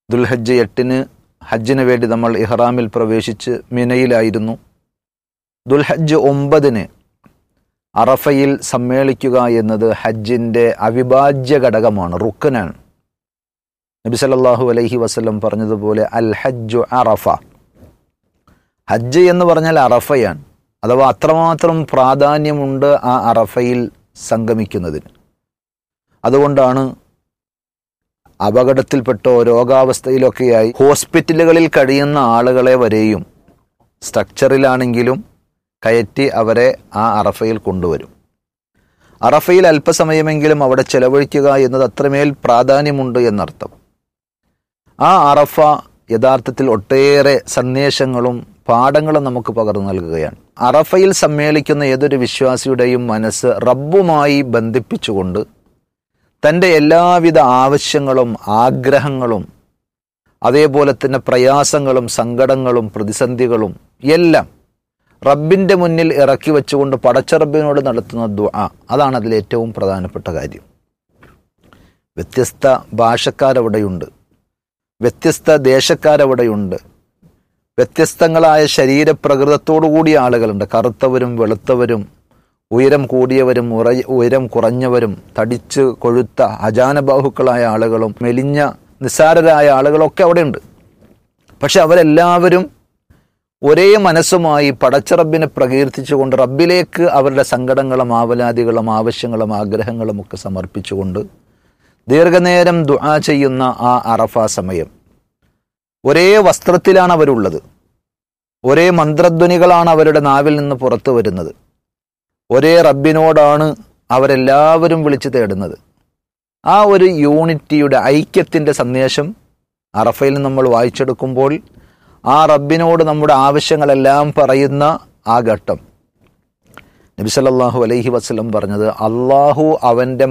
ദുൽഹജ്ജ് 8 ഹജ്ജിന് വേണ്ടി നമ്മൾ ഇഹ്റാമിൽ പ്രവേശിച്ച് മിനയിലായിരുന്നു. ദുൽഹജ്ജ് 9 അറഫയിൽ സമ്മേളിക്കുക എന്നത് ഹജ്ജിൻ്റെ അവിഭാജ്യ ഘടകമാണ്, റുക്കനാണ്. നബി സല്ലല്ലാഹു അലൈഹി വസല്ലം പറഞ്ഞതുപോലെ അൽ ഹജ്ജു അറഫ, ഹജ്ജ് എന്ന് പറഞ്ഞാൽ അറഫയാണ്. അഥവാ അത്രമാത്രം പ്രാധാന്യമുണ്ട് ആ അറഫയിൽ സംഗമിക്കുന്നതിന്. അതുകൊണ്ടാണ് അപകടത്തിൽപ്പെട്ടോ രോഗാവസ്ഥയിലൊക്കെയായി ഹോസ്പിറ്റലുകളിൽ കഴിയുന്ന ആളുകളെ വരെയും സ്ട്രക്ചറിലാണെങ്കിലും കയറ്റി അവരെ ആ അറഫയിൽ കൊണ്ടുവരും. അറഫയിൽ അല്പസമയമെങ്കിലും അവിടെ ചെലവഴിക്കുക എന്നത് അത്രമേൽ പ്രാധാന്യമുണ്ട് എന്നർത്ഥം. ആ അറഫ യഥാർത്ഥത്തിൽ ഒട്ടേറെ സന്ദേശങ്ങളും പാഠങ്ങളും നമുക്ക് പകർന്നു നൽകുകയാണ്. അറഫയിൽ സമ്മേളിക്കുന്ന ഏതൊരു വിശ്വാസിയുടെയും മനസ്സ് റബ്ബുമായി ബന്ധിപ്പിച്ചുകൊണ്ട് തൻ്റെ എല്ലാവിധ ആവശ്യങ്ങളും ആഗ്രഹങ്ങളും അതേപോലെ തന്നെ പ്രയാസങ്ങളും സങ്കടങ്ങളും പ്രതിസന്ധികളും എല്ലാം റബ്ബിൻ്റെ മുന്നിൽ ഇറക്കി വെച്ചുകൊണ്ട് പടച്ച റബ്ബിനോട് നടത്തുന്ന ദുആ, അതാണ് അതിലേറ്റവും പ്രധാനപ്പെട്ട കാര്യം. വ്യത്യസ്ത ഭാഷക്കാരവിടെയുണ്ട്, വ്യത്യസ്ത ദേശക്കാരവിടെയുണ്ട്, വ്യത്യസ്തങ്ങളായ ശരീരപ്രകൃതത്തോടു കൂടിയ ആളുകളുണ്ട്. കറുത്തവരും വെളുത്തവരും, ഉയരം കൂടിയവരും ഉയരം കുറഞ്ഞവരും, തടിച്ച് കൊഴുത്ത അജാനബാഹുക്കളായ ആളുകളും മെലിഞ്ഞ നിസ്സാരരായ ആളുകളൊക്കെ അവിടെയുണ്ട്. പക്ഷെ അവരെല്ലാവരും ഒരേ മനസ്സുമായി പടച്ച റബ്ബിനെ പ്രകീർത്തിച്ചുകൊണ്ട് റബ്ബിലേക്ക് അവരുടെ സങ്കടങ്ങളും ആവലാദികളും ആവശ്യങ്ങളും ആഗ്രഹങ്ങളും ഒക്കെ സമർപ്പിച്ചുകൊണ്ട് ദീർഘനേരം ദുആ ചെയ്യുന്ന ആ അറഫ സമയം ഒരേ വസ്ത്രത്തിലാണ് അവരുള്ളത്, ഒരേ മന്ത്രധ്വനികളാണ് അവരുടെ നാവിൽ നിന്ന് പുറത്തു വരുന്നത്, ഒരേ റബ്ബിനോടാണ് അവരെല്ലാവരും വിളിച്ചു തേടുന്നത്. ആ ഒരു യൂണിറ്റിയുടെ ഐക്യത്തിൻ്റെ സന്ദേശം അറഫയിൽ നമ്മൾ വായിച്ചെടുക്കുമ്പോൾ ആ റബ്ബിനോട് നമ്മുടെ ആവശ്യങ്ങളെല്ലാം പറയുന്ന ആ ഘട്ടം നബി സല്ലല്ലാഹു അലൈഹി വസല്ലം പറഞ്ഞത്, അള്ളാഹു അവൻ്റെ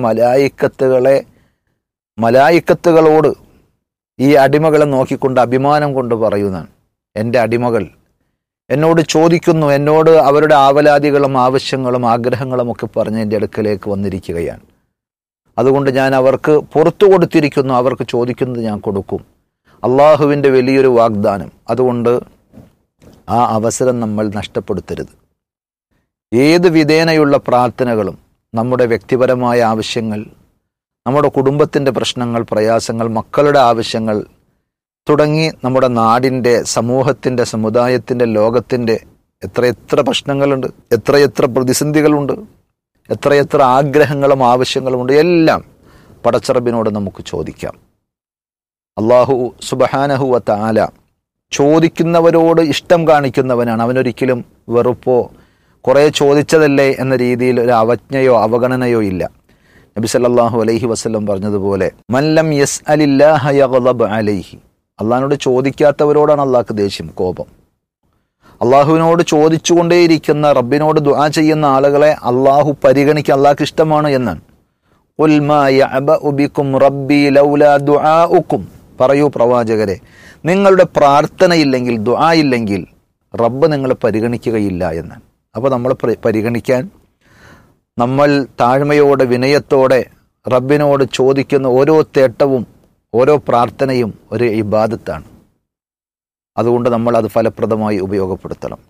മലായിക്കത്തുകളോട് ഈ അടിമകളെ നോക്കിക്കൊണ്ട് അഭിമാനം കൊണ്ട് പറയുന്നതാണ്, എൻ്റെ അടിമകൾ എന്നോട് ചോദിക്കുന്നു, എന്നോട് അവരുടെ ആവലാദികളും ആവശ്യങ്ങളും ആഗ്രഹങ്ങളും ഒക്കെ പറഞ്ഞ് എൻ്റെ അടുക്കലേക്ക് വന്നിരിക്കുകയാണ്. അതുകൊണ്ട് ഞാൻ അവർക്ക് പുറത്തു കൊടുത്തിരിക്കുന്നു, അവർക്ക് ചോദിക്കുന്നത് ഞാൻ കൊടുക്കും. അള്ളാഹുവിൻ്റെ വലിയൊരു വാഗ്ദാനം. അതുകൊണ്ട് ആ അവസരം നമ്മൾ നഷ്ടപ്പെടുത്തരുത്. ഏത് വിധേനയുള്ള പ്രാർത്ഥനകളും, നമ്മുടെ വ്യക്തിപരമായ ആവശ്യങ്ങൾ, നമ്മുടെ കുടുംബത്തിൻ്റെ പ്രശ്നങ്ങൾ, പ്രയാസങ്ങൾ, മക്കളുടെ ആവശ്യങ്ങൾ തുടങ്ങി നമ്മുടെ നാടിൻ്റെ, സമൂഹത്തിൻ്റെ, സമുദായത്തിൻ്റെ, ലോകത്തിൻ്റെ എത്രയെത്ര പ്രശ്നങ്ങളുണ്ട്, എത്രയെത്ര പ്രതിസന്ധികളുണ്ട്, എത്രയെത്ര ആഗ്രഹങ്ങളും ആവശ്യങ്ങളുമുണ്ട്, എല്ലാം പടച്ച റബ്ബിനോട് നമുക്ക് ചോദിക്കാം. അല്ലാഹു സുബ്ഹാനഹു വ തആല ചോദിക്കുന്നവരോട് ഇഷ്ടം കാണിക്കുന്നവനാണ്. അവനൊരിക്കലും വെറുപ്പോ കുറേ ചോദിച്ചതല്ലേ എന്ന രീതിയിൽ ഒരു അവജ്ഞയോ അവഗണനയോ ഇല്ല. നബി സല്ലല്ലാഹു അലൈഹി വസല്ലം പറഞ്ഞതുപോലെ മൻ ലം യസ്അലില്ലാഹ യഗ്ളബ് അലൈഹി, അള്ളാഹിനോട് ചോദിക്കാത്തവരോടാണ് അള്ളാഹ്ക്ക് ദേഷ്യം, കോപം. അള്ളാഹുവിനോട് ചോദിച്ചുകൊണ്ടേയിരിക്കുന്ന, റബ്ബിനോട് ദുആ ചെയ്യുന്ന ആളുകളെ അള്ളാഹു പരിഗണിക്കുക, അള്ളാഹ്ക്ക് ഇഷ്ടമാണ് എന്നാണ്. ഖുൽ മാ യഅബഉ ബികും റബ്ബി ലൗലാ ദുആഉകും, പറയൂ പ്രവാചകരെ, നിങ്ങളുടെ പ്രാർത്ഥനയില്ലെങ്കിൽ, ദുആ ഇല്ലെങ്കിൽ റബ്ബ് നിങ്ങളെ പരിഗണിക്കുകയില്ല എന്നാണ്. അപ്പോൾ നമ്മൾ പരിഗണിക്കാൻ നമ്മൾ താഴ്മയോടെ വിനയത്തോടെ റബ്ബിനോട് ചോദിക്കുന്ന ഓരോ തേട്ടവും ഓരോ പ്രാർത്ഥനയും ഒരു ഇബാദത്താണ്. അതുകൊണ്ട് നമ്മൾ അത് ഫലപ്രദമായി ഉപയോഗപ്പെടുത്തണം.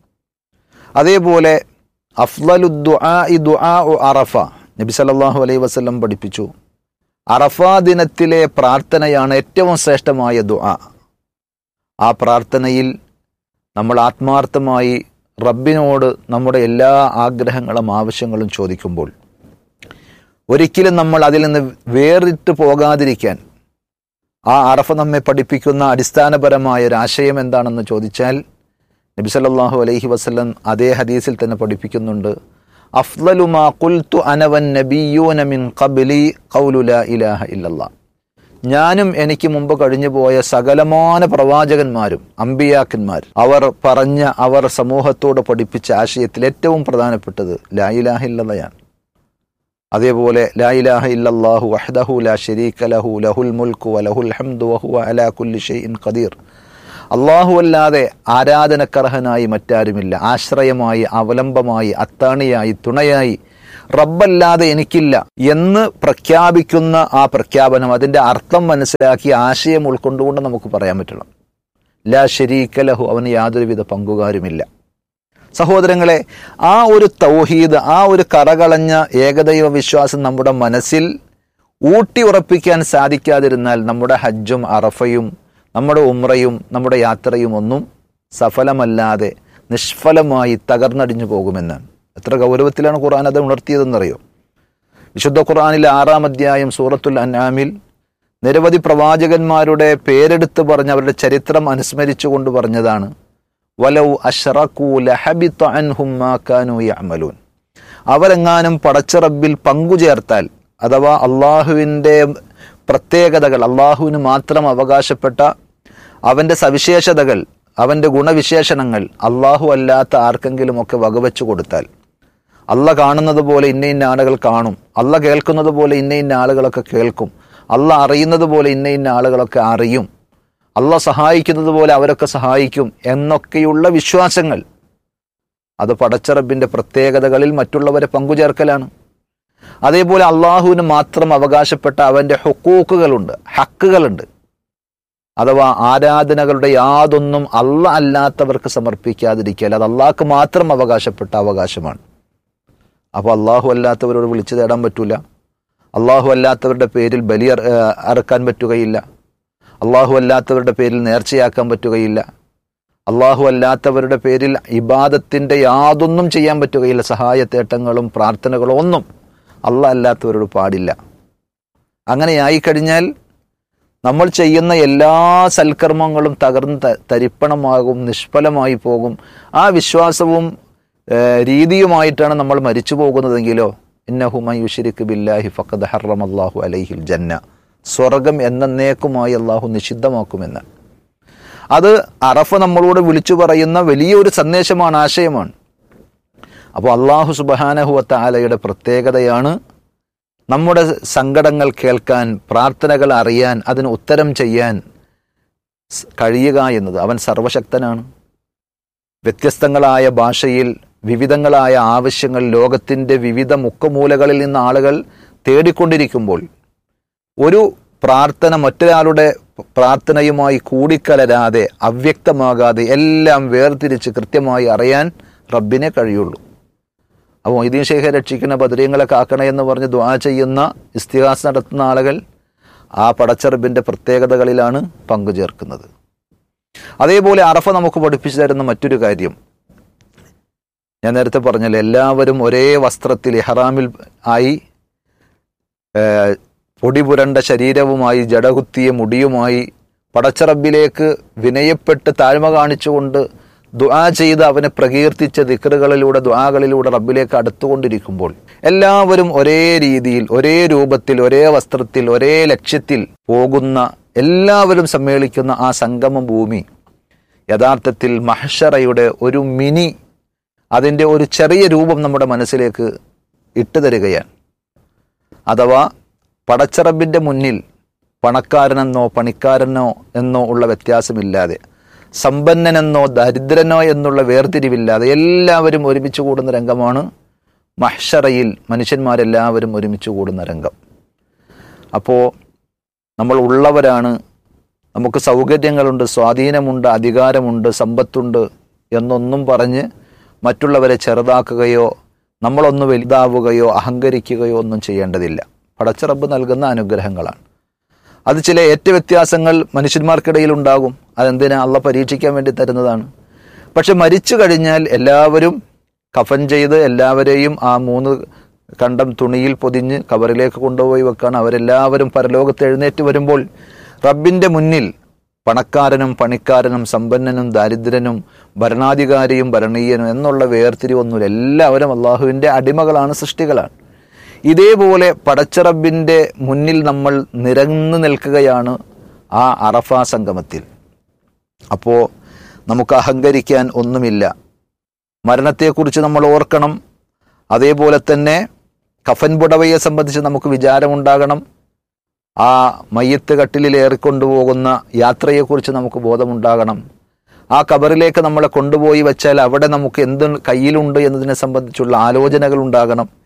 അതേപോലെ അഫ്ളലു ദുആഇ ദുആഉ അറഫ, നബി സല്ലല്ലാഹു അലൈഹി വസല്ലം പഠിപ്പിച്ചു, അറഫ ദിനത്തിലെ പ്രാർത്ഥനയാണ് ഏറ്റവും ശ്രേഷ്ഠമായ ദുആ. ആ പ്രാർത്ഥനയിൽ നമ്മൾ ആത്മാർത്ഥമായി റബ്ബിനോട് നമ്മുടെ എല്ലാ ആഗ്രഹങ്ങളും ആവശ്യങ്ങളും ചോദിക്കുമ്പോൾ ഒരിക്കലും നമ്മൾ അതിൽ നിന്ന് വേറിട്ട് പോകാതിരിക്കാൻ ആ അറഫ നമ്മെ പഠിപ്പിക്കുന്ന അടിസ്ഥാനപരമായ ഒരു ആശയം എന്താണെന്ന് ചോദിച്ചാൽ നബി സല്ലല്ലാഹു അലൈഹി വസല്ലം അതേ ഹദീസിൽ തന്നെ പഠിപ്പിക്കുന്നുണ്ട്, അഫ്ളലു മാ ഖുൽതു അന വൻ നബിയ്യൂന മിൻ ഖബ്ലി ഖൗലു ലാ ഇലാഹ ഇല്ലല്ലാഹ്, ഞാനും എനിക്ക് മുമ്പ് കഴിഞ്ഞുപോയ സകലമാന പ്രവാചകന്മാരും അമ്പിയാക്കന്മാർ അവർ സമൂഹത്തോട് പഠിപ്പിച്ച ആശയത്തിൽ ഏറ്റവും പ്രധാനപ്പെട്ടത് ലാ ഇലാഹ ഇല്ലല്ലാഹയാണ്. അതേപോലെ ലാ ഇലാഹ ഇല്ലല്ലാഹു വഹ്ദഹു ലാ ശരീക ലഹു ലഹുൽ മുൽക്കു വലഹുൽ ഹംദു വഹുവ അലാ കുല്ലി ഷൈഇൻ ഖദീർ, അല്ലാഹു അല്ലാതെ ആരാധനക്കർഹനായി മറ്റാരുമില്ല, ആശ്രയമായി, അവലംബമായി, അത്താണിയായി, തുണയായി റബ്ബല്ലാതെ എനിക്കില്ല എന്ന് പ്രഖ്യാപിക്കുന്ന ആ പ്രഖ്യാപനം, അതിൻ്റെ അർത്ഥം മനസ്സിലാക്കി ആശയം ഉൾക്കൊണ്ടുകൊണ്ട് നമുക്ക് പറയാൻ പറ്റണം. ലാ ശരീക ലഹു, അവന് യാതൊരുവിധ പങ്കുകാരുമില്ല. സഹോദരങ്ങളെ, ആ ഒരു തൗഹീദ്, ആ ഒരു കറകളഞ്ഞ ഏകദൈവ വിശ്വാസം നമ്മുടെ മനസ്സിൽ ഊട്ടി ഉറപ്പിക്കാൻ സാധിക്കാതിരുന്നാൽ നമ്മുടെ ഹജ്ജും അറഫയും നമ്മുടെ ഉംറയും നമ്മുടെ യാത്രയും ഒന്നും സഫലമല്ലാതെ നിഷ്ഫലമായി തകർന്നടിഞ്ഞു പോകുമെന്നാണ്. എത്ര ഗൗരവത്തിലാണ് ഖുർആൻ അത് ഉണർത്തിയതെന്നറിയോ? വിശുദ്ധ ഖുർആനിലെ 6-ാം അധ്യായം സൂറത്തുൽ അൻആമിൽ നിരവധി പ്രവാചകന്മാരുടെ പേരെടുത്ത് പറഞ്ഞ് അവരുടെ ചരിത്രം അനുസ്മരിച്ചുകൊണ്ട് പറഞ്ഞതാണ്, വലൗ അശ്റകൂ ലഹബിത അൻഹും മാ കാനൂ യഅമലൂൻ. അവരെങ്ങാനും പടച്ച റബ്ബിൽ പങ്കുചേർത്താൽ, അഥവാ അള്ളാഹുവിൻ്റെ പ്രത്യേകതകൾ, അള്ളാഹുവിന് മാത്രം അവകാശപ്പെട്ട അവൻ്റെ സവിശേഷതകൾ, അവൻ്റെ ഗുണവിശേഷണങ്ങൾ അള്ളാഹു അല്ലാത്ത ആർക്കെങ്കിലുമൊക്കെ വകവെച്ചു കൊടുത്താൽ, അള്ള കാണുന്നത് പോലെ ഇന്ന ഇന്ന ആളുകൾ കാണും, അള്ള കേൾക്കുന്നത് പോലെ ഇന്ന ഇന്ന ആളുകളൊക്കെ കേൾക്കും, അള്ള അറിയുന്നത് പോലെ ഇന്ന ഇന്ന ആളുകളൊക്കെ അറിയും, അള്ള സഹായിക്കുന്നത് പോലെ അവരൊക്കെ സഹായിക്കും എന്നൊക്കെയുള്ള വിശ്വാസങ്ങൾ, അത് പടച്ചറബിൻ്റെ പ്രത്യേകതകളിൽ മറ്റുള്ളവരെ പങ്കുചേർക്കലാണ്. അതേപോലെ അള്ളാഹുവിന് മാത്രം അവകാശപ്പെട്ട അവൻ്റെ ഹുക്കൂക്കുകളുണ്ട്, ഹക്കുകളുണ്ട്. അഥവാ ആരാധനകളുടെ യാതൊന്നും അള്ള അല്ലാത്തവർക്ക് സമർപ്പിക്കാതിരിക്കൽ, അത് അള്ളാഹ്ക്ക് മാത്രം അവകാശപ്പെട്ട അവകാശമാണ്. അപ്പോൾ അള്ളാഹു അല്ലാത്തവരോട് വിളിച്ചു തേടാൻ പറ്റൂല, അള്ളാഹു അല്ലാത്തവരുടെ പേരിൽ ബലി അറക്കാൻ പറ്റുകയില്ല, അള്ളാഹു അല്ലാത്തവരുടെ പേരിൽ നേർച്ചയാക്കാൻ പറ്റുകയില്ല, അള്ളാഹു അല്ലാത്തവരുടെ പേരിൽ ഇബാദത്തിൻ്റെ യാതൊന്നും ചെയ്യാൻ പറ്റുകയില്ല. സഹായത്തേട്ടങ്ങളും പ്രാർത്ഥനകളും ഒന്നും അള്ളാഹ് അല്ലാത്തവരോട് പാടില്ല. അങ്ങനെയായിക്കഴിഞ്ഞാൽ നമ്മൾ ചെയ്യുന്ന എല്ലാ സൽക്കർമ്മങ്ങളും തകർന്ന് തരിപ്പണമാകും, നിഷ്ഫലമായി പോകും. ആ വിശ്വാസവും രീതിയുമായിട്ടാണ് നമ്മൾ മരിച്ചു പോകുന്നതെങ്കിലോ, ഇന്നഹു മൻ യുശ്രിക് ബില്ലാഹി ഫഖദ് ഹറമല്ലാഹു അലൈഹിൽ ജന്ന, സ്വർഗം എന്നേക്കുമായി അള്ളാഹു നിഷിദ്ധമാക്കുമെന്ന്. അത് അറഫ നമ്മളോട് വിളിച്ചു പറയുന്ന വലിയൊരു സന്ദേശമാണ്, ആശയമാണ്. അപ്പോൾ അള്ളാഹു സുബ്ഹാനഹു വ തആലയുടെ പ്രത്യേകതയാണ് നമ്മുടെ സങ്കടങ്ങൾ കേൾക്കാൻ, പ്രാർത്ഥനകൾ അറിയാൻ, അതിന് ഉത്തരം ചെയ്യാൻ കഴിയുക എന്നത്. അവൻ സർവശക്തനാണ്. വ്യത്യസ്തങ്ങളായ ഭാഷയിൽ വിവിധങ്ങളായ ആവശ്യങ്ങൾ ലോകത്തിൻ്റെ വിവിധ മുക്കമൂലകളിൽ നിന്ന് ആളുകൾ തേടിക്കൊണ്ടിരിക്കുമ്പോൾ ഒരു പ്രാർത്ഥന മറ്റൊരാളുടെ പ്രാർത്ഥനയുമായി കൂടിക്കലരാതെ, അവ്യക്തമാകാതെ എല്ലാം വേർതിരിച്ച് കൃത്യമായി അറിയാൻ റബ്ബിനെ കഴിയുള്ളൂ. അപ്പോൾ മൊയ്തീൻ ഷെയ്ഖെ രക്ഷിക്കുന്ന ബദരീങ്ങളെ കാക്കണേ എന്ന് പറഞ്ഞ് ദുആ ചെയ്യുന്ന, ഇസ്തിഗാസ നടത്തുന്ന ആളുകൾ ആ പടച്ചറബിൻ്റെ പ്രത്യേകതകളിലാണ് പങ്കുചേർക്കുന്നത്. അതേപോലെ അറഫ നമുക്ക് പഠിപ്പിച്ചു തരുന്ന മറ്റൊരു കാര്യം, ഞാൻ നേരത്തെ പറഞ്ഞല്ലോ, എല്ലാവരും ഒരേ വസ്ത്രത്തിൽ ഇഹ്റാമിൽ ആയി, പൊടി പുരണ്ട ശരീരവുമായി, ജടകുത്തിയ മുടിയുമായി പടച്ചറബിലേക്ക് വിനയപ്പെട്ട് താഴ്മ കാണിച്ചുകൊണ്ട് ദുആ ചെയ്ത് അവനെ പ്രകീർത്തിച്ച ദിക്റുകളിലൂടെ, ദുആകളിലൂടെ റബ്ബിലേക്ക് അടുത്തുകൊണ്ടിരിക്കുമ്പോൾ എല്ലാവരും ഒരേ രീതിയിൽ, ഒരേ രൂപത്തിൽ, ഒരേ വസ്ത്രത്തിൽ, ഒരേ ലക്ഷ്യത്തിൽ പോകുന്ന, എല്ലാവരും സമ്മേളിക്കുന്ന ആ സംഗമ ഭൂമി യഥാർത്ഥത്തിൽ മഹ്ശറയുടെ ഒരു മിനി, അതിൻ്റെ ഒരു ചെറിയ രൂപം നമ്മുടെ മനസ്സിലേക്ക് ഇട്ടുതരികയാണ്. അഥവാ പടച്ചറബിൻ്റെ മുന്നിൽ പണക്കാരനെന്നോ പണിക്കാരനോ എന്നോ ഉള്ള വ്യത്യാസമില്ലാതെ, സമ്പന്നനെന്നോ ദരിദ്രനോ എന്നുള്ള വേർതിരിവില്ലാതെ എല്ലാവരും ഒരുമിച്ച് കൂടുന്ന രംഗമാണ് മഹ്ശറയിൽ മനുഷ്യന്മാരെല്ലാവരും ഒരുമിച്ച് കൂടുന്ന രംഗം. അപ്പോൾ നമ്മൾ ഉള്ളവരാണ്, നമുക്ക് സൗകര്യങ്ങളുണ്ട്, സ്വാധീനമുണ്ട്, അധികാരമുണ്ട്, സമ്പത്തുണ്ട് എന്നൊന്നും പറഞ്ഞ് മറ്റുള്ളവരെ ചെറുതാക്കുകയോ നമ്മളൊന്ന് വലുതാവുകയോ അഹങ്കരിക്കുകയോ ഒന്നും ചെയ്യേണ്ടതില്ല. പടച്ച റബ്ബ് നൽകുന്ന അനുഗ്രഹങ്ങളാണ്. അത് ചില വ്യത്യാസങ്ങൾ മനുഷ്യന്മാർക്കിടയിൽ ഉണ്ടാകും. അതെന്തിനാ? അള്ളാഹ് പരീക്ഷിക്കാൻ വേണ്ടി തരുന്നതാണ്. പക്ഷെ മരിച്ചു കഴിഞ്ഞാൽ എല്ലാവരും കഫൻ ചെയ്ത് എല്ലാവരെയും ആ 3 കണ്ടം തുണിയിൽ പൊതിഞ്ഞ് കബറിലേക്ക് കൊണ്ടുപോയി വെക്കാണ്. അവരെല്ലാവരും പരലോകത്ത് എഴുന്നേറ്റ് വരുമ്പോൾ റബ്ബിൻ്റെ മുന്നിൽ പണക്കാരനും പണിക്കാരനും, സമ്പന്നനും ദാരിദ്ര്യനും, ഭരണാധികാരിയും ഭരണീയനും എന്നുള്ള വേർതിരിവൊന്നുമില്ല. എല്ലാവരും അള്ളാഹുവിൻ്റെ അടിമകളാണ്, സൃഷ്ടികളാണ്. ഇതേപോലെ പടച്ചറബിൻ്റെ മുന്നിൽ നമ്മൾ നിരന്നു നിൽക്കുകയാണ് ആ അറഫ സംഗമത്തിൽ. അപ്പോൾ നമുക്ക് അഹങ്കരിക്കാൻ ഒന്നുമില്ല. മരണത്തെക്കുറിച്ച് നമ്മൾ ഓർക്കണം. അതേപോലെ തന്നെ കഫൻ പുടവയെ സംബന്ധിച്ച് നമുക്ക് വിചാരമുണ്ടാകണം. ആ മയ്യത്ത് കട്ടിലിൽ ഏറിക്കൊണ്ടുപോകുന്ന യാത്രയെക്കുറിച്ച് നമുക്ക് ബോധമുണ്ടാകണം. ആ കബറിലേക്ക് നമ്മളെ കൊണ്ടുപോയി വെച്ചാൽ അവിടെ നമുക്ക് എന്ത് കയ്യിലുണ്ട് എന്നതിനെ സംബന്ധിച്ചുള്ള ആലോചനകൾ ഉണ്ടാകണം.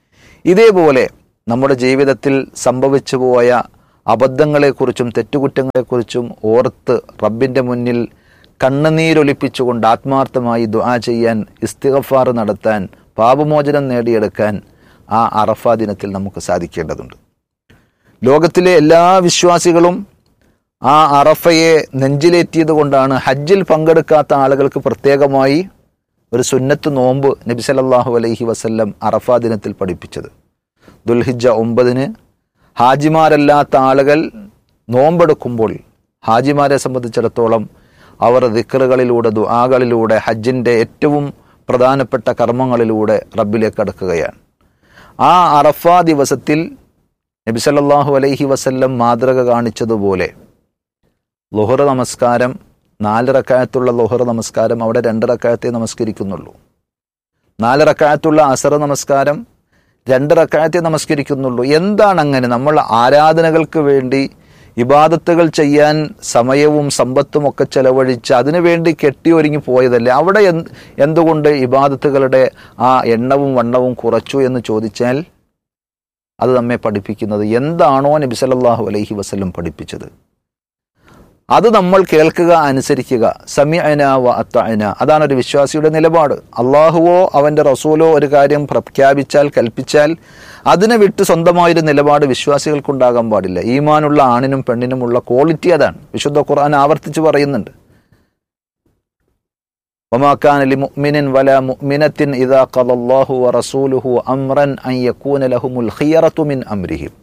ഇതേപോലെ നമ്മുടെ ജീവിതത്തിൽ സംഭവിച്ചു പോയ അബദ്ധങ്ങളെക്കുറിച്ചും തെറ്റുകുറ്റങ്ങളെക്കുറിച്ചും ഓർത്ത് റബ്ബിൻ്റെ മുന്നിൽ കണ്ണുനീരൊലിപ്പിച്ചുകൊണ്ട് ആത്മാർത്ഥമായി ദുആ ചെയ്യാൻ, ഇസ്തിഗ്ഫാർ നടത്താൻ, പാപമോചനം നേടിയെടുക്കാൻ ആ അറഫ ദിനത്തിൽ നമുക്ക് സാധിക്കേണ്ടതുണ്ട്. ലോകത്തിലെ എല്ലാ വിശ്വാസികളും ആ അറഫയെ നെഞ്ചിലേറ്റിയത് കൊണ്ടാണ് ഹജ്ജിൽ പങ്കെടുക്കാത്ത ആളുകൾക്ക് പ്രത്യേകമായി ഒരു സുന്നത്ത് നോമ്പ് നബി സല്ലല്ലാഹു അലൈഹി വസല്ലം അറഫ ദിനത്തിൽ പഠിപ്പിച്ചത്. ദുൽഹിജ്ജ 9 ഹാജിമാരല്ലാത്ത ആളുകൾ നോമ്പെടുക്കുമ്പോൾ ഹാജിമാരെ സംബന്ധിച്ചിടത്തോളം അവർ ദിക്റുകളിലൂടെ, ദുആകളിലൂടെ, ഹജ്ജിൻ്റെ ഏറ്റവും പ്രധാനപ്പെട്ട കർമ്മങ്ങളിലൂടെ റബ്ബിലേക്ക് അടുക്കുകയാണ്. ആ അറഫ ദിവസത്തിൽ നബി സല്ലല്ലാഹു അലൈഹി വസല്ലം മാതൃക കാണിച്ചതുപോലെ ളുഹർ നമസ്കാരം, 4 റക്അത്തുള്ള ളുഹർ നമസ്കാരം അവിടെ 2 റക്അത്തേ നമസ്കരിക്കുന്നുള്ളൂ. 4 റക്അത്തുള്ള അസർ നമസ്കാരം 2 റക്അത്തേ നമസ്കരിക്കുന്നുള്ളൂ. എന്താണ് അങ്ങനെ? നമ്മൾ ആരാധനകൾക്ക് വേണ്ടി ഇബാദത്തുകൾ ചെയ്യാൻ സമയവും സമ്പത്തും ഒക്കെ ചെലവഴിച്ച് അതിനുവേണ്ടി കെട്ടിയൊരുങ്ങി പോയതല്ലേ? അവിടെ എന്തുകൊണ്ട് ഇബാദത്തുകളുടെ ആ എണ്ണവും വണ്ണവും കുറച്ചു എന്ന് ചോദിച്ചാൽ അത് നമ്മെ പഠിപ്പിക്കുന്നത് എന്താണോ നബി സല്ലല്ലാഹു അലൈഹി വസല്ലം പഠിപ്പിച്ചത് അത് നമ്മൾ കേൾക്കുക, അനുസരിക്കുക. സമിഅന വ അത്അന, അതാണ് ഒരു വിശ്വാസിയുടെ നിലപാട്. അള്ളാഹുവോ അവൻ്റെ റസൂലോ ഒരു കാര്യം പ്രഖ്യാപിച്ചാൽ, കൽപ്പിച്ചാൽ അതിനെ വിട്ട് സ്വന്തമായൊരു നിലപാട് വിശ്വാസികൾക്കുണ്ടാകാൻ പാടില്ല. ഈമാനുള്ള ആണിനും പെണ്ണിനുമുള്ള ക്വാളിറ്റി അതാണ്. വിശുദ്ധ ഖുർആൻ ആവർത്തിച്ച് പറയുന്നുണ്ട്, വമാ കാന ലിമുഅ്മിനിൻ വലാ മുഅ്മിനത്തിൻ ഇദാ ഖദല്ലാഹു വറസൂലുഹു അംറൻ അൻ യകൂന ലഹുമുൽ ഖിയറതു മിൻ അംരിഹിം.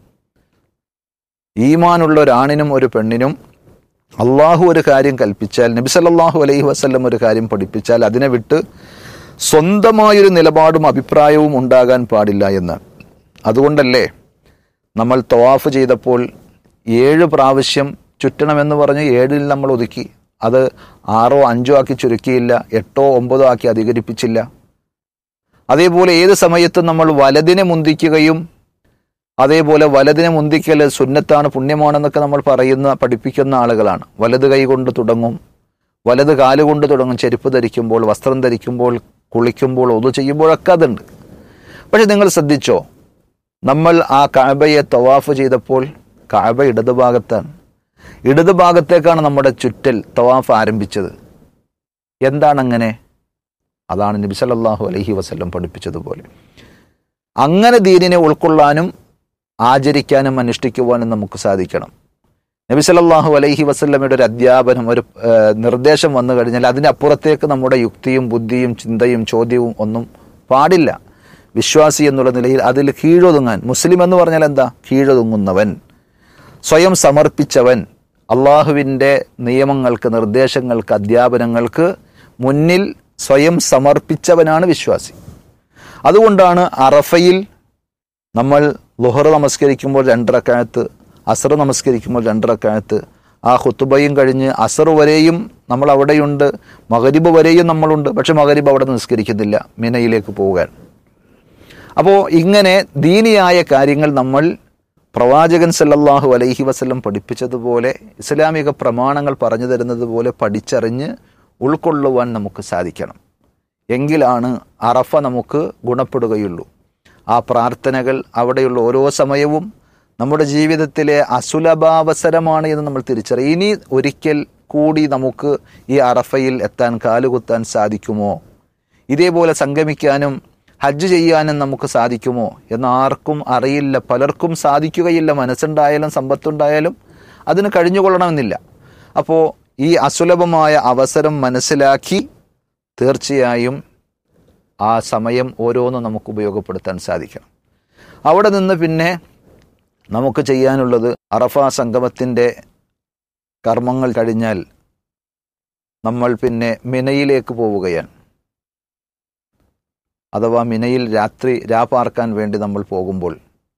ഈമാനുള്ള ഒരു ആണിനും ഒരു പെണ്ണിനും അള്ളാഹു ഒരു കാര്യം കൽപ്പിച്ചാൽ, നബി സല്ലല്ലാഹു അലൈഹി വസല്ലം ഒരു കാര്യം പഠിപ്പിച്ചാൽ അതിനെ വിട്ട് സ്വന്തമായൊരു നിലപാടും അഭിപ്രായവും ഉണ്ടാകാൻ പാടില്ല എന്ന്. അതുകൊണ്ടല്ലേ നമ്മൾ തവാഫ് ചെയ്തപ്പോൾ 7 പ്രാവശ്യം ചുറ്റണമെന്ന് പറഞ്ഞ് 7 നമ്മൾ ഒതുക്കി. അത് 6 or 5 ആക്കി ചുരുക്കിയില്ല, 8 or 9 ആക്കി അധികരിപ്പിച്ചില്ല. അതേപോലെ ഏത് സമയത്തും നമ്മൾ വലതിനെ മുന്തിക്കുകയും, അതേപോലെ വലതിനെ മുന്തിക്കൽ സുന്നത്താണ്, പുണ്യമാണെന്നൊക്കെ നമ്മൾ പഠിപ്പിക്കുന്ന ആളുകളാണ്. വലത് കൈ കൊണ്ട് തുടങ്ങും, വലത് കാലുകൊണ്ട് തുടങ്ങും. ചെരുപ്പ് ധരിക്കുമ്പോൾ, വസ്ത്രം ധരിക്കുമ്പോൾ, കുളിക്കുമ്പോൾ, ഒതു ചെയ്യുമ്പോഴൊക്കെ അതുണ്ട്. പക്ഷെ നിങ്ങൾ ശ്രദ്ധിച്ചോ, നമ്മൾ ആ കഅബയെ തവാഫ് ചെയ്തപ്പോൾ കഅബ ഇടതുഭാഗത്താണ്. ഇടതുഭാഗത്തേക്കാണ് നമ്മുടെ ചുറ്റൽ തവാഫ് ആരംഭിച്ചത്. എന്താണങ്ങനെ? അതാണ് നബി സല്ലല്ലാഹു അലൈഹി വസല്ലം പഠിപ്പിച്ചതുപോലെ. അങ്ങനെ ദീനിനെ ഉൾക്കൊള്ളാനും ആചരിക്കാനും അനുഷ്ഠിക്കുവാനും നമുക്ക് സാധിക്കണം. നബി സല്ലല്ലാഹു അലൈഹി വസല്ലമയുടെ ഒരു അധ്യാപനം, ഒരു നിർദ്ദേശം വന്നു കഴിഞ്ഞാൽ അതിനപ്പുറത്തേക്ക് നമ്മുടെ യുക്തിയും ബുദ്ധിയും ചിന്തയും ചോദ്യവും ഒന്നും പാടില്ല. വിശ്വാസി എന്നുള്ള നിലയിൽ അതിൽ കീഴൊതുങ്ങാൻ. മുസ്ലിം എന്ന് പറഞ്ഞാൽ എന്താ? കീഴൊതുങ്ങുന്നവൻ, സ്വയം സമർപ്പിച്ചവൻ, അള്ളാഹുവിൻ്റെ നിയമങ്ങൾക്ക്, നിർദ്ദേശങ്ങൾക്ക്, അധ്യാപനങ്ങൾക്ക് മുന്നിൽ സ്വയം സമർപ്പിച്ചവനാണ് വിശ്വാസി. അതുകൊണ്ടാണ് അറഫയിൽ നമ്മൾ ളുഹർ നമസ്കരിക്കുമ്പോൾ 2 റക്അത്ത്, അസർ നമസ്കരിക്കുമ്പോൾ 2 റക്അത്ത്, ആ ഖുതുബയും കഴിഞ്ഞ് അസർ വരെയും നമ്മൾ അവിടെയുണ്ട്, മഗ്രിബ് വരെയും നമ്മളുണ്ട്. പക്ഷെ മഗ്രിബ് അവിടെ നിസ്കരിക്കുന്നില്ല, മിനയിലേക്ക് പോകാൻ. അപ്പോൾ ഇങ്ങനെ ദീനിയായ കാര്യങ്ങൾ നമ്മൾ പ്രവാചകൻ സല്ലല്ലാഹു അലൈഹി വസല്ലം പഠിപ്പിച്ചതുപോലെ, ഇസ്ലാമിക പ്രമാണങ്ങൾ പറഞ്ഞു തരുന്നത് പോലെ പഠിച്ചറിഞ്ഞ് ഉൾക്കൊള്ളുവാൻ നമുക്ക് സാധിക്കണം. എങ്കിലാണ് അറഫ നമുക്ക് ഗുണപ്പെടുകയുള്ളൂ. ആ പ്രാർത്ഥനകൾ അവിടെയുള്ള ഓരോ സമയവും നമ്മുടെ ജീവിതത്തിലെ അസുലഭാവസരമാണ് എന്ന് നമ്മൾ തിരിച്ചറിയും. ഇനി ഒരിക്കൽ കൂടി നമുക്ക് ഈ അറഫയിൽ എത്താൻ, കാലുകുത്താൻ സാധിക്കുമോ? ഇതേപോലെ സംഗമിക്കാനും ഹജ്ജ് ചെയ്യാനും നമുക്ക് സാധിക്കുമോ എന്ന് ആർക്കും അറിയില്ല. പലർക്കും സാധിക്കുകയില്ല. മനസ്സുണ്ടായാലും സമ്പത്തുണ്ടായാലും അതിന് കഴിഞ്ഞുകൊള്ളണമെന്നില്ല. അപ്പോൾ ഈ അസുലഭമായ അവസരം മനസ്സിലാക്കി തീർച്ചയായും ആ സമയം ഓരോന്നും നമുക്ക് ഉപയോഗപ്പെടുത്താൻ സാധിക്കണം. അവിടെ നിന്ന് പിന്നെ നമുക്ക് ചെയ്യാനുള്ളത്, അറഫ സംഗമത്തിൻ്റെ കർമ്മങ്ങൾ കഴിഞ്ഞാൽ നമ്മൾ പിന്നെ മിനയിലേക്ക് പോവുകയാണ്. അഥവാ മിനയിൽ രാപാർക്കാൻ വേണ്ടി നമ്മൾ പോകുമ്പോൾ,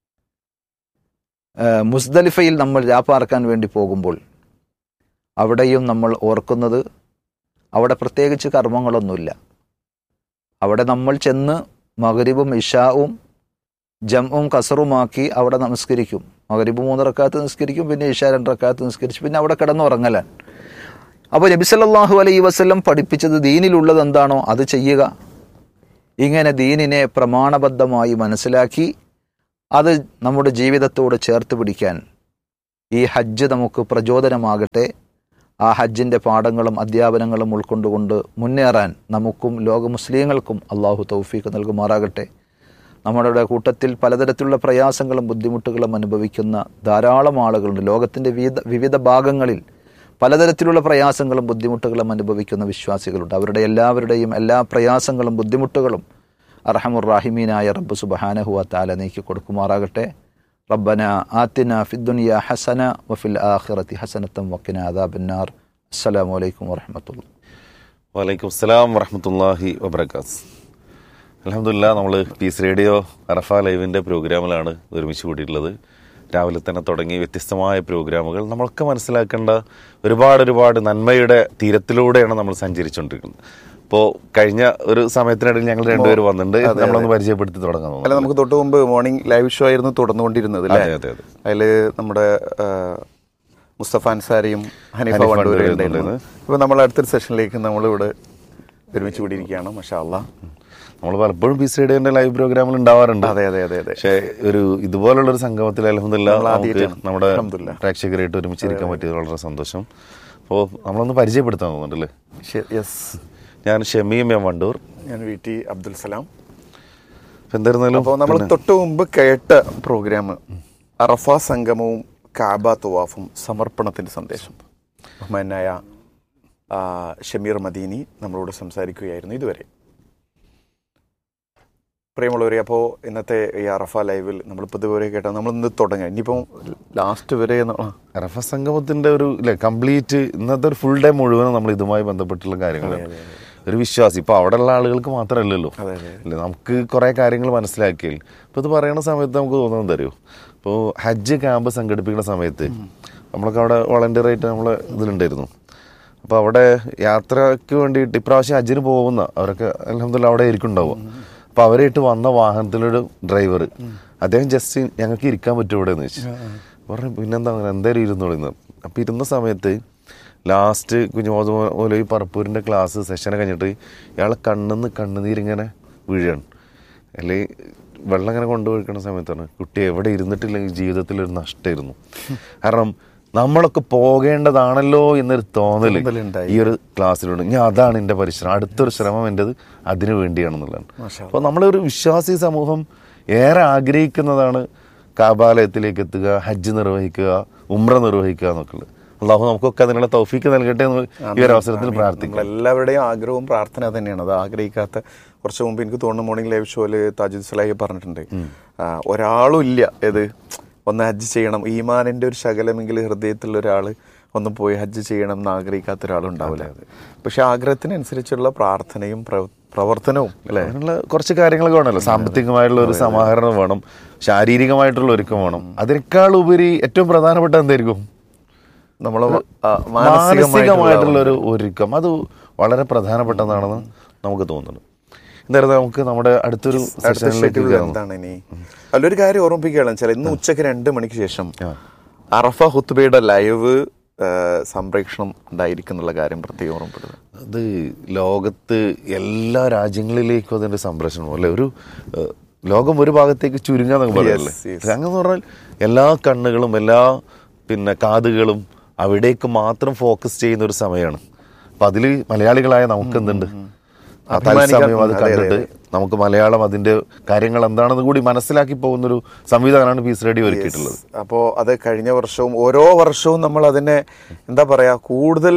മുസ്ദലിഫയിൽ നമ്മൾ രാപാർക്കാൻ വേണ്ടി പോകുമ്പോൾ അവിടെയും നമ്മൾ ഓർക്കുന്നത്, അവിടെ പ്രത്യേകിച്ച് കർമ്മങ്ങളൊന്നുമില്ല. അവിടെ നമ്മൾ ചെന്ന് മഗ്രിബും ഇശാവും ജംഉം കസറുമാക്കി അവിടെ നമസ്കരിക്കും. മഗ്രിബ് 3 റക്അത്ത് നിസ്കരിക്കും, പിന്നെ ഇശാ 2 റക്അത്ത് നിസ്കരിച്ച് പിന്നെ അവിടെ കിടന്നുറങ്ങലാണ്. അപ്പോൾ നബി സല്ലല്ലാഹു അലൈഹി വസല്ലം പഠിപ്പിച്ചത്, ദീനിലുള്ളത് എന്താണോ അത് ചെയ്യുക. ഇങ്ങനെ ദീനിനെ പ്രമാണബദ്ധമായി മനസ്സിലാക്കി അത് നമ്മുടെ ജീവിതത്തോട് ചേർത്ത് പിടിക്കാൻ ഈ ഹജ്ജ് നമുക്ക് പ്രചോദനമാകട്ടെ. ആ ഹജ്ജിൻ്റെ പാഠങ്ങളും അധ്യാപനങ്ങളും ഉൾക്കൊണ്ടുകൊണ്ട് മുന്നേറാൻ നമുക്കും ലോക മുസ്ലിങ്ങൾക്കും അള്ളാഹു തൗഫീഖ് നൽകുമാറാകട്ടെ. നമ്മുടെ കൂട്ടത്തിൽ പലതരത്തിലുള്ള പ്രയാസങ്ങളും ബുദ്ധിമുട്ടുകളും അനുഭവിക്കുന്ന ധാരാളം ആളുകളുണ്ട്. ലോകത്തിൻ്റെ വിവിധ ഭാഗങ്ങളിൽ പലതരത്തിലുള്ള പ്രയാസങ്ങളും ബുദ്ധിമുട്ടുകളും അനുഭവിക്കുന്ന വിശ്വാസികളുണ്ട്. അവരുടെ എല്ലാവരുടെയും എല്ലാ പ്രയാസങ്ങളും ബുദ്ധിമുട്ടുകളും അർഹമുർ റഹീമീനായ റബ്ബ് സുബ്ഹാനഹു വ തആല നീക്കി കൊടുക്കുമാറാകട്ടെ. റബ്ബന ആതിന ഫിദ്ദുനിയ ഹസന വഫിൽ ആഖിറതി ഹസനതൻ വഖിനാ അദാബന്നാർ. അസ്സലാമു അലൈക്കും വറഹ്മത്തുള്ളാഹി. വലൈക്കും അസ്സലാം വറഹ്മത്തുള്ളാഹി വബറകാത്ത്. അൽഹംദുലില്ലാഹ്, നമ്മൾ പീസ് റേഡിയോ അറഫ ലൈവിൻ്റെ പ്രോഗ്രാമിലാണ് ഒരുമിച്ച് കൂടിയിട്ടുള്ളത്. രാവിലെ തന്നെ തുടങ്ങി വ്യത്യസ്തമായ പ്രോഗ്രാമുകൾ. നമ്മളൊക്കെ മനസ്സിലാക്കേണ്ട ഒരുപാട് നന്മയുടെ തീരത്തിലൂടെയാണ് നമ്മൾ സഞ്ചരിച്ചുകൊണ്ടിരിക്കുന്നത്. ഇപ്പോൾ കഴിഞ്ഞ ഒരു സമയത്തിനിടയിൽ ഞങ്ങൾ രണ്ടുപേരും വന്നിട്ടുണ്ട്. നമ്മളൊന്ന് പരിചയപ്പെടുത്തി തുടങ്ങാം. അല്ല, നമുക്ക് തൊട്ട് മുമ്പ് മോർണിംഗ് ലൈവ് ഷോ ആയിരുന്നു തുടർന്നുകൊണ്ടിരുന്നത്. അതിൽ നമ്മുടെ മുസ്തഫ അൻസാരിയും ഹനീഫ വണ്ടൂരും ഉണ്ടായിരുന്നു. ഇപ്പോൾ നമ്മൾ അടുത്തൊരു സെഷനിലേക്ക് നമ്മളിവിടെ ഒരുമിച്ച് കൂടിയിരിക്കുകയാണ്. മാഷാ അല്ലാഹ്. നമ്മൾ പലപ്പോഴും പീസ് റേഡിയോന്റെ ലൈവ് പ്രോഗ്രാമിൽ ഉണ്ടാവാറുണ്ട്. അതെ. പക്ഷേ ഒരു ഇതുപോലുള്ളൊരു സംഗമത്തിൽ അൽഹംദുലില്ലാഹ് നമ്മുടെ പ്രേക്ഷകരായിട്ട് ഒരുമിച്ചിരിക്കാൻ പറ്റിയത് വളരെ സന്തോഷം. അപ്പോൾ നമ്മളൊന്ന് പരിചയപ്പെടുത്താൻ തോന്നുന്നുണ്ടല്ലേ? യെസ്. ഞാൻ ഷമീം എം വണ്ടൂർ. ഞാൻ VT അബ്ദുൽ സലാം. എന്തായിരുന്നാലും അപ്പോൾ നമ്മൾ തൊട്ട് മുമ്പ് കേട്ട പ്രോഗ്രാം അറഫ സംഗമവും കാബ തവാഫും സമർപ്പണത്തിൻ്റെ സന്ദേശം. ബഹുമാനായ ഷമീർ മദീനി നമ്മളോട് സംസാരിക്കുകയായിരുന്നു ഇതുവരെ. പ്രിയമുള്ളവരെ, അപ്പോൾ ഇന്നത്തെ ഈ അറഫ ലൈവിൽ നമ്മളിപ്പോൾ ഇതുവരെ കേട്ടാൽ നമ്മളിന്ന് തുടങ്ങാം. ഇനിയിപ്പോൾ ലാസ്റ്റ് വരെ അറഫ സംഗമത്തിൻ്റെ ഒരു കംപ്ലീറ്റ് ഇന്നത്തെ ഒരു ഫുൾ ഡേ മുഴുവനും നമ്മൾ ഇതുമായി ബന്ധപ്പെട്ടുള്ള കാര്യങ്ങളാണ്. ഒരു വിശ്വാസി ഇപ്പോൾ അവിടെയുള്ള ആളുകൾക്ക് മാത്രമല്ലല്ലോ, അല്ലേ, നമുക്ക് കുറേ കാര്യങ്ങൾ മനസ്സിലാക്കിയാൽ ഇപ്പോൾ ഇത് പറയുന്ന സമയത്ത് നമുക്ക് തോന്നുന്നത് തരുമോ? ഇപ്പോൾ ഹജ്ജ് ക്യാമ്പ് സംഘടിപ്പിക്കുന്ന സമയത്ത് നമ്മളൊക്കെ അവിടെ വളണ്ടിയറായിട്ട് നമ്മൾ ഇതിലുണ്ടായിരുന്നു. അപ്പോൾ അവിടെ യാത്രയ്ക്ക് വേണ്ടിയിട്ട് ഇപ്രാവശ്യം ഹജ്ജിന് പോകുന്ന അവരൊക്കെ അൽഹംദുലില്ലാഹ് അവിടെ ആയിരിക്കും ഉണ്ടാവുക. അപ്പോൾ അവരായിട്ട് വന്ന വാഹനത്തിലൊരു ഡ്രൈവർ, അദ്ദേഹം ജസ്റ്റ് ഞങ്ങൾക്ക് ഇരിക്കാൻ പറ്റും ഇവിടെ എന്ന് വെച്ചു. പറഞ്ഞു പിന്നെന്താ അങ്ങനെ എന്തായാലും ഇരുന്നോളിന്ന്. അപ്പോൾ ഇരുന്ന സമയത്ത് ലാസ്റ്റ് കുഞ്ഞുമോദ് മൗലവി പറപ്പൂരിൻ്റെ ക്ലാസ് സെഷൻ കഴിഞ്ഞിട്ട് ഇയാളെ കണ്ണുനീരിങ്ങനെ വീഴുകയാണ്. അല്ലെങ്കിൽ വെള്ളം ഇങ്ങനെ കൊണ്ടുപോയിക്കുന്ന സമയത്താണ് കുട്ടി എവിടെ ഇരുന്നിട്ടില്ലെങ്കിൽ ജീവിതത്തിലൊരു നഷ്ടമായിരുന്നു. കാരണം നമ്മളൊക്കെ പോകേണ്ടതാണല്ലോ എന്നൊരു തോന്നൽ ഈ ഒരു ക്ലാസ്സിലുണ്ട്. ഞാൻ അതാണ് എൻ്റെ പരിശ്രമം, അടുത്തൊരു ശ്രമം എൻ്റെത് അതിനു വേണ്ടിയാണെന്നുള്ളതാണ്. അപ്പോൾ നമ്മളൊരു വിശ്വാസി സമൂഹം ഏറെ ആഗ്രഹിക്കുന്നതാണ് കാബാലയത്തിലേക്ക് എത്തുക, ഹജ്ജ് നിർവഹിക്കുക, ഉംറ നിർവഹിക്കുക എന്നൊക്കെയുള്ളത്. അള്ളാഹു നമുക്കൊക്കെ അതിനുള്ള തൗഫീക്ക് നൽകട്ടെ എന്ന് ഈ ഒരു അവസരത്തിൽ പ്രാർത്ഥിക്കും. എല്ലാവരുടെയും ആഗ്രഹവും പ്രാർത്ഥന തന്നെയാണ്. അത് ആഗ്രഹിക്കാത്ത കുറച്ച് മുമ്പ് എനിക്ക് തോന്നുന്നു മോർണിംഗ് ലൈവ് ഷോയിൽ താജുദ് സലാഹി പറഞ്ഞിട്ടുണ്ട്, ഒരാളും ഇല്ല ഏത് ഒന്ന് ഹജ്ജ് ചെയ്യണം, ഈമാനിൻ്റെ ഒരു ശകലമെങ്കിലും ഹൃദയത്തിലുള്ള ഒരാൾ ഒന്ന് പോയി ഹജ്ജ് ചെയ്യണം എന്ന് ആഗ്രഹിക്കാത്ത ഒരാളുണ്ടാവില്ല. പക്ഷെ ആഗ്രഹത്തിനനുസരിച്ചുള്ള പ്രാർത്ഥനയും പ്രവർത്തനവും അല്ലേ, അങ്ങനെയുള്ള കുറച്ച് കാര്യങ്ങളൊക്കെ വേണമല്ലോ. സാമ്പത്തികമായിട്ടുള്ള ഒരു സമാഹരണം വേണം, ശാരീരികമായിട്ടുള്ള ഒരുക്കം വേണം. അതിനേക്കാൾ ഉപരി ഏറ്റവും പ്രധാനപ്പെട്ട എന്തായിരിക്കും? നമ്മൾ മാനസികമായിട്ടുള്ള ഒരു ഒരുക്കം. അത് വളരെ പ്രധാനപ്പെട്ടതാണെന്ന് നമുക്ക് തോന്നുന്നു. എന്തായാലും നമുക്ക് നമ്മുടെ അടുത്തൊരു എന്താണ് ഇനി അതിലൊരു കാര്യം ഓർമ്മിപ്പിക്കുകയാണ് വെച്ചാൽ ഇന്ന് ഉച്ചയ്ക്ക് 2 മണിക്ക് ശേഷം അറഫ ഹുത്ബയുടെ ലൈവ് സംപ്രേഷണം ഉണ്ടായിരിക്കുന്നുള്ള കാര്യം പ്രത്യേകം ഓർമ്മപ്പെടുന്നത്. അത് ലോകത്ത് എല്ലാ രാജ്യങ്ങളിലേക്കും അതിൻ്റെ സംപ്രേഷണം അല്ലേ, ഒരു ലോകം ഒരു ഭാഗത്തേക്ക് ചുരുങ്ങാന്നൊക്കെ പറയല്ലേ. അങ്ങനെ പറഞ്ഞാൽ എല്ലാ കണ്ണുകളും എല്ലാ കാതുകളും അവിടേക്ക് മാത്രം ഫോക്കസ് ചെയ്യുന്ന ഒരു സമയമാണ്. അപ്പം അതിൽ മലയാളികളായ നമുക്ക് എന്തുണ്ട്, തത്സമയം അത് കണ്ടിട്ട് നമുക്ക് മലയാളം അതിൻ്റെ കാര്യങ്ങൾ എന്താണെന്ന് കൂടി മനസ്സിലാക്കി പോകുന്നൊരു സംവിധാനമാണ് പീസ് റേഡിയോ ഒരുക്കിയിട്ടുള്ളത്. അപ്പോൾ അത് കഴിഞ്ഞ വർഷവും ഓരോ വർഷവും നമ്മൾ അതിനെ എന്താ പറയുക കൂടുതൽ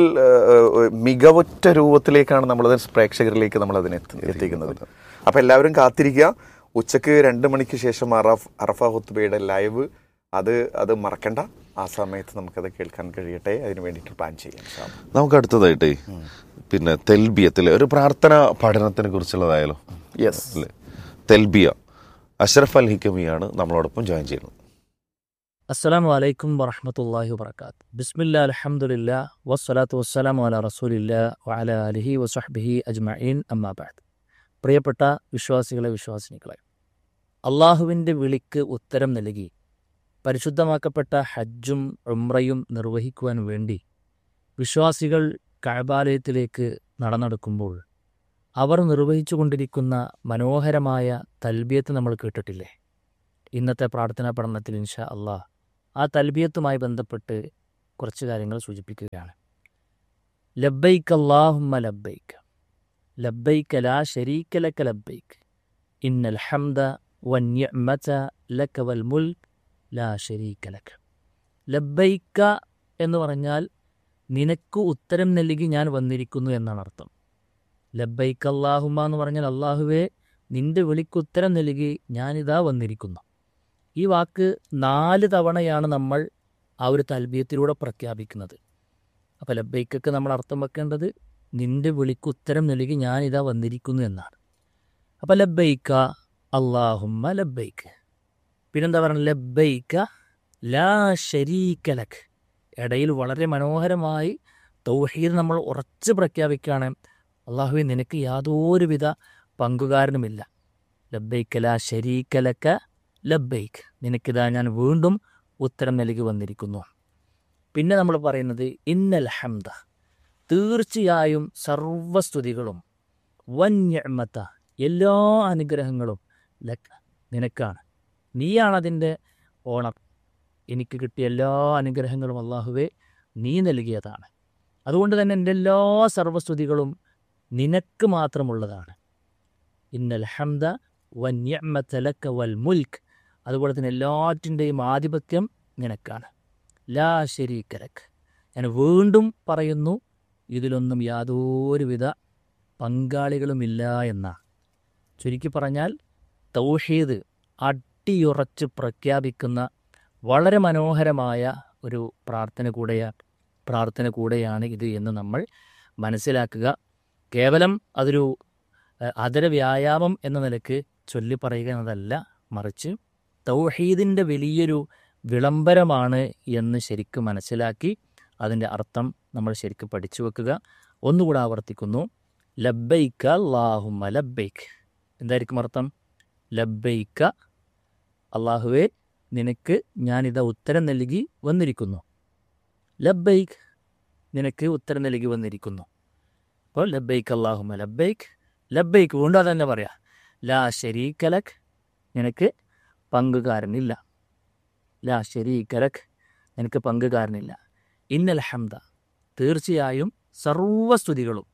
മികവുറ്റ രൂപത്തിലേക്കാണ് നമ്മളത് പ്രേക്ഷകരിലേക്ക് നമ്മൾ അതിനെ എത്തിക്കുന്നത്. അപ്പോൾ എല്ലാവരും കാത്തിരിക്കുക. ഉച്ചക്ക് 2 മണിക്ക് ശേഷം അറഫ ഹുത്ബയുടെ ലൈവ് അത് മറക്കണ്ട. ആ സമയത്ത് നമുക്കത് കേൾക്കാൻ കഴിയട്ടെ. അതിന് വേണ്ടിയിട്ട് പ്ലാൻ ചെയ്യാം. നമുക്ക് അടുത്തതായിട്ട് തെൽബിയത്തിലെ ഒരു പ്രാർത്ഥന പഠനത്തിനെ കുറിച്ചുള്ളതായാലോ? യെസ് അല്ലേ, തെൽബിയ. അഷ്റഫ് അൽ ഹിക്കമിയാണ് നമ്മളോടൊപ്പം ജോയിൻ ചെയ്യുന്നത്. അസ്സലാമു അലൈക്കും വറഹ്മത്തുള്ളാഹി വബറകാത്ത്. ബിസ്മില്ലാ അൽഹംദുലില്ലാ വസ്സലാത്തു വസ്സലാമു അലാ റസൂലില്ലാ വഅലാ ആലിഹി വസഹ്ബിഹി അജ്മഈൻ അമ്മാ ബഅദ്. പ്രിയപ്പെട്ട വിശ്വാസികളെ, വിശ്വാസിനികളെ, അള്ളാഹുവിൻ്റെ വിളിക്ക് ഉത്തരം നൽകി പരിശുദ്ധമാക്കപ്പെട്ട ഹജ്ജും ഉംറയും നിർവഹിക്കുവാൻ വേണ്ടി വിശ്വാസികൾ കഅബാലയത്തിലേക്ക് നടന്നെടുക്കുമ്പോൾ അവർ നിർവഹിച്ചു കൊണ്ടിരിക്കുന്ന മനോഹരമായ തൽബിയത്ത് നമ്മൾ കേട്ടിട്ടില്ലേ? ഇന്നത്തെ പ്രാർത്ഥനാ പഠനത്തിൽ ഇൻഷാ അള്ളാഹ് ആ തൽബിയത്തുമായി ബന്ധപ്പെട്ട് കുറച്ച് കാര്യങ്ങൾ സൂചിപ്പിക്കുകയാണ്. ലബ്ബൈക്ക് അല്ലാഹുമ്മ ലബ്ബൈക്ക് ലബ്ബൈക ലാ ശരീക ലക ലബ്ബൈക്ക് ഇന്നൽ ഹംദ വന്നിഅ്മത ലക വൽ മുൽക്ക് ലാ ശരീക ലക. ലബ്ബൈക എന്ന് പറഞ്ഞാൽ നിനക്ക് ഉത്തരം നൽകി ഞാൻ വന്നിരിക്കുന്നു എന്നാണ് അർത്ഥം. ലബ്ബൈക്ക് അല്ലാഹുമ്മ എന്ന് പറഞ്ഞാൽ അള്ളാഹുവേ നിന്റെ വിളിക്കുത്തരം നൽകി ഞാനിതാ വന്നിരിക്കുന്നു. ഈ വാക്ക് 4 തവണയാണ് നമ്മൾ ആ ഒരു തൽബിയത്തിലൂടെ പ്രഖ്യാപിക്കുന്നത്. അപ്പോൾ ലബ്ബൈക്കൊക്കെ നമ്മൾ അർത്ഥം വെക്കേണ്ടത് നിന്റെ വിളിക്കുത്തരം നൽകി ഞാനിതാ വന്നിരിക്കുന്നു എന്നാണ്. അപ്പോൾ ലബ്ബൈക്ക അല്ലാഹുമ്മ ലബ്ബൈക്ക്. പിന്നെന്താ പറയുക? ലബ്ബൈക്ക ലാ ശരീക ലക്. ഇടയിൽ വളരെ മനോഹരമായി തൗഹീദ് നമ്മൾ ഉറച്ച് പ്രഖ്യാപിക്കുകയാണ്. അള്ളാഹുവേ നിനക്ക് യാതൊരുവിധ പങ്കുകാരനുമില്ല. ലബ്ബൈക ലാ ശരീക ലക ലബ്ബൈക്ക്. നിനക്കിതാ ഞാൻ വീണ്ടും ഉത്തരം നൽകി വന്നിരിക്കുന്നു. പിന്നെ നമ്മൾ പറയുന്നത് ഇന്നൽ ഹംദ, തീർച്ചയായും സർവസ്തുതികളും, വന്നിഅ്മത, എല്ലാ അനുഗ്രഹങ്ങളും ലക, നിനക്കാണ്. നീയാണതിൻ്റെ ഓണർ. എനിക്ക് കിട്ടിയ എല്ലാ അനുഗ്രഹങ്ങളും അള്ളാഹുവേ നീ നൽകിയതാണ്. അതുകൊണ്ട് തന്നെ എൻ്റെ എല്ലാ സർവസ്തുതികളും നിനക്ക് മാത്രമുള്ളതാണ്. ഇന്നൽ ഹംദ വന്നിഅ്മത ലക വൽ മുൽക്ക്. അതുപോലെ തന്നെ എല്ലാറ്റിൻ്റെയും ആധിപത്യം നിനക്കാണ്. ലാ ശരീക ലക്. ഞാൻ വീണ്ടും പറയുന്നു, ഇതിലൊന്നും യാതൊരുവിധ പങ്കാളികളുമില്ല എന്നാണ്. ചുരുക്കി പറഞ്ഞാൽ തൗഹീദ് അടിയുറച്ച് പ്രഖ്യാപിക്കുന്ന വളരെ മനോഹരമായ ഒരു പ്രാർത്ഥന കൂടെയാണ് ഇത് എന്ന് നമ്മൾ മനസ്സിലാക്കുക. കേവലം അതൊരു അതര വ്യായാമം എന്ന നിലക്ക് ചൊല്ലി പറയുക എന്നതല്ല, മറിച്ച് തൗഹീദിൻ്റെ വലിയൊരു വിളംബരമാണ് എന്ന് ശരിക്കും മനസ്സിലാക്കി അതിൻ്റെ അർത്ഥം നമ്മൾ ശരിക്കും പഠിച്ചു വെക്കുക. ഒന്നുകൂടെ ആവർത്തിക്കുന്നു, ലബ്ബൈക അല്ലാഹുമ്മ ലബ്ബൈക്ക്. എന്തായിരിക്കും അർത്ഥം? ലബ്ബൈക അല്ലാഹുവേ നിനക്ക് ഞാനിതാ ഉത്തരം നൽകി വന്നിരിക്കുന്നു. ലബ്ബൈക്ക് നിനക്ക് ഉത്തരം നൽകി വന്നിരിക്കുന്നു. അപ്പോൾ ലബ്ബൈക അല്ലാഹുമ്മ ലബ്ബൈക്ക്. ലബ്ബൈക്ക് വീണ്ടും അതന്നെ പറയാം. ലാ ശരീക ലക്, നിനക്ക് പങ്കുകാരനില്ല. ലാ ശരീക ലക്, നിനക്ക് പങ്കുകാരനില്ല. ഇന്നൽ ഹംദ, തീർച്ചയായും സർവസ്തുതികളും,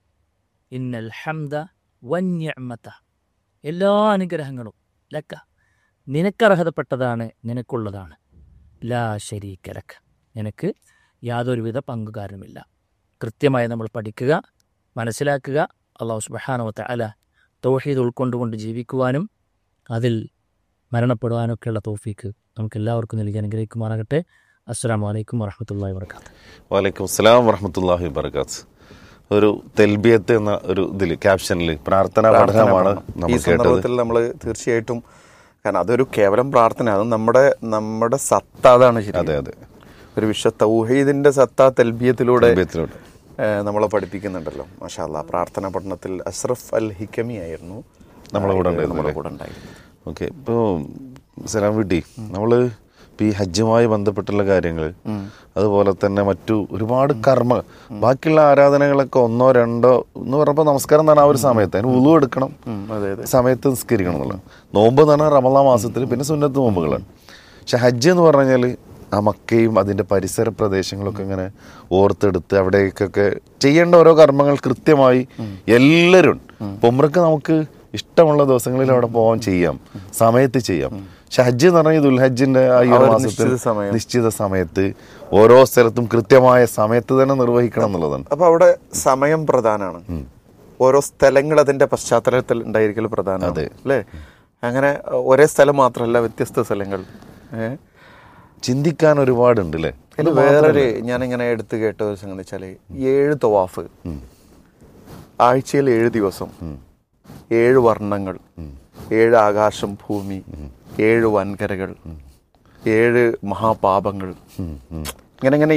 ഇന്നൽ ഹംദ വന്നിഅ്മത, എല്ലാ അനുഗ്രഹങ്ങളും ലക്ക, നിനക്കർഹതപ്പെട്ടതാണ്, നിനക്കുള്ളതാണ്. ലാ ശരീക ലക്, നിനക്ക് യാതൊരുവിധ പങ്കുകാരനുമില്ല. കൃത്യമായി നമ്മൾ പഠിക്കുക, മനസ്സിലാക്കുക. അല്ലാഹു സുബ്ഹാനഹു വ തആല തൗഹീദ് ഉൾക്കൊണ്ടുകൊണ്ട് ജീവിക്കുവാനും അതിൽ മരണപ്പെടുവാനൊക്കെയുള്ള തൗഫീക്ക് നമുക്ക് എല്ലാവർക്കും നൽകി അനുഗ്രഹിക്കുമാറാകട്ടെ. അസ്സലാമു അലൈക്കും വറഹ്മത്തുള്ളാഹി വബറകാതുഹു. വലൈക്കും അസ്സലാം വറഹ്മത്തുള്ളാഹി വബറകാതുഹു. ഒരു തെൽബിയത്ത് എന്ന ഒരു ഇതിൽ ക്യാപ്ഷനിൽ പ്രാർത്ഥനാ പഠനമാണ് ഈ സന്ദർഭത്തിൽ നമ്മൾ തീർച്ചയായിട്ടും, കാരണം അതൊരു കേവലം പ്രാർത്ഥന, അത് നമ്മുടെ സത്ത അതാണ്. ശരി, അതെ അതെ, ഒരു തൗഹീദിന്റെ സത്ത തെൽബിയത്തിലൂടെ നമ്മളെ പഠിപ്പിക്കുന്നുണ്ടല്ലോ. മാഷാ അല്ലാഹ്. പ്രാർത്ഥനാ പഠനത്തിൽ അഷ്റഫ് അൽ ഹിക്കമി ആയിരുന്നു നമ്മളെ കൂടെ ഉണ്ടായിരുന്നു. ഓക്കെ, ഇപ്പോൾ സലാം വീട്ടി നമ്മൾ ഈ ഹജ്ജുമായി ബന്ധപ്പെട്ടുള്ള കാര്യങ്ങൾ, അതുപോലെ തന്നെ മറ്റു ഒരുപാട് കർമ്മ, ബാക്കിയുള്ള ആരാധനകളൊക്കെ 1, 2 എന്ന് പറഞ്ഞപ്പോൾ നമസ്കാരം എന്ന് പറഞ്ഞാൽ ആ ഒരു സമയത്ത് അതിന് വുളു എടുക്കണം, സമയത്ത് നിസ്കരിക്കണം എന്നുള്ളത്. നോമ്പ് എന്ന് പറഞ്ഞാൽ റമളാൻ മാസത്തിൽ, പിന്നെ സുന്നത്ത് നോമ്പുകളാണ്. പക്ഷെ ഹജ്ജ് എന്ന് പറഞ്ഞു കഴിഞ്ഞാൽ ആ മക്കയും അതിൻ്റെ പരിസര പ്രദേശങ്ങളൊക്കെ ഇങ്ങനെ ഓർത്തെടുത്ത് അവിടേക്കൊക്കെ ചെയ്യേണ്ട ഓരോ കർമ്മങ്ങൾ കൃത്യമായി എല്ലാവരും. ഉംറക്ക് നമുക്ക് ഇഷ്ടമുള്ള ദിവസങ്ങളിൽ അവിടെ പോകാൻ ചെയ്യാം, സമയത്ത് ചെയ്യാം. പക്ഷെ ഹജ്ജ് എന്ന് പറഞ്ഞാൽ ദുൽഹജ്ജിന്റെ ആ ഈ മാസത്തിൽ നിശ്ചിത സമയത്ത് ഓരോ സ്ഥലത്തും കൃത്യമായ സമയത്ത് തന്നെ നിർവഹിക്കണം എന്നുള്ളതാണ്. അപ്പൊ അവിടെ സമയം പ്രധാനമാണ്. ഓരോ സ്ഥലങ്ങൾ അതിന്റെ പശ്ചാത്തലത്തിൽ ഉണ്ടായിരിക്കൽ പ്രധാനമാണ്. അതെ അല്ലേ? അങ്ങനെ ഒരേ സ്ഥലം മാത്രമല്ല, വ്യത്യസ്ത സ്ഥലങ്ങൾ. ചിന്തിക്കാൻ ഒരുപാടുണ്ട് അല്ലേ? വേറൊരു ഞാനിങ്ങനെ എടുത്തു കേട്ട ഒരു സംഗതി വെച്ചാല് 7 തവാഫ്, ആഴ്ചയിൽ 7 ദിവസം, 7 വർണ്ണങ്ങൾ, 7 ആകാശം ഭൂമി, 7 വൻകരകൾ, 7 മഹാപാപങ്ങൾ, ഇങ്ങനെ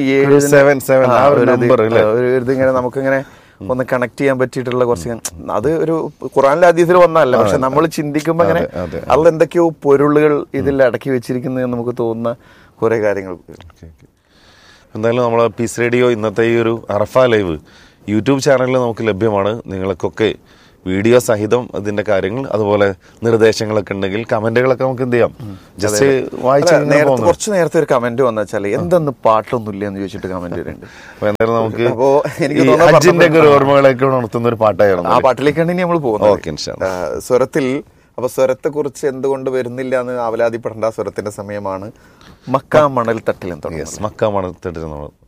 7 ഇതിങ്ങനെ നമുക്കിങ്ങനെ ഒന്ന് കണക്ട് ചെയ്യാൻ പറ്റിയിട്ടുള്ള കുറച്ച്, അത് ഒരു ഖുർആനിലെ ഹദീസിൽ വന്നതല്ല, പക്ഷെ നമ്മൾ ചിന്തിക്കുമ്പോൾ അങ്ങനെ അത് എന്തൊക്കെയോ പൊരുളുകൾ ഇതിൽ അടക്കി വെച്ചിരിക്കുന്നത് നമുക്ക് തോന്നുന്ന കുറെ കാര്യങ്ങൾ. എന്തായാലും നമ്മളെ പീസ് റേഡിയോ ഇന്നത്തെ ഈ ഒരു അറഫ ലൈവ് യൂട്യൂബ് ചാനലിൽ നമുക്ക് ലഭ്യമാണ്. നിങ്ങൾക്കൊക്കെ വീഡിയോ സഹിതം അതിന്റെ കാര്യങ്ങൾ, അതുപോലെ നിർദ്ദേശങ്ങളൊക്കെ ഉണ്ടെങ്കിൽ കമന്റുകളൊക്കെ നമുക്ക് എന്ത് ചെയ്യാം, ജസ്റ്റ് വായിച്ചു. കുറച്ച് നേരത്തെ ഒരു കമന്റ് വന്നു വെച്ചാൽ എന്തെന്ന് പാട്ടൊന്നുമില്ല എന്ന് ചോദിച്ചിട്ട് കമന്റ് വരുന്നുണ്ട്. അപ്പൊ എന്തായാലും നമുക്ക് അപ്പോ എനിക്ക് ഹജ്ജിന്റെ ഒക്കെ ഒരു ഓർമ്മകളൊക്കെ ഉണർത്തുന്ന ഒരു പാട്ടായിരുന്നു. ആ പാട്ടിലേക്കാണ് ഇനി നമ്മൾ പോകുന്നത്. ഓക്കെ, സ്വരത്തിൽ. അപ്പൊ സ്വരത്തെ കുറിച്ച് എന്തുകൊണ്ട് വരുന്നില്ല എന്ന് ആവലാതിപ്പെടേണ്ട, സ്വരത്തിന്റെ സമയമാണ്. മക്ക മണൽ തട്ടിൽ എന്ന് തുടങ്ങി. മക്ക മണൽ തട്ടിൽ